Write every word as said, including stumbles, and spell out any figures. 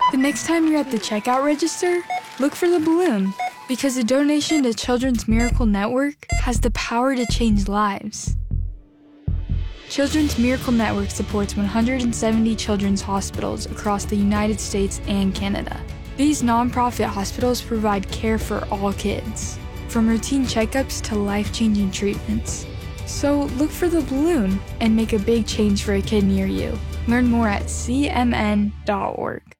The next time you're at the checkout register, look for the balloon, because a donation to Children's Miracle Network has the power to change lives. Children's Miracle Network supports one hundred seventy children's hospitals across the United States and Canada. These nonprofit hospitals provide care for all kids, from routine checkups to life-changing treatments. So look for the balloon and make a big change for a kid near you. Learn more at c m n dot org.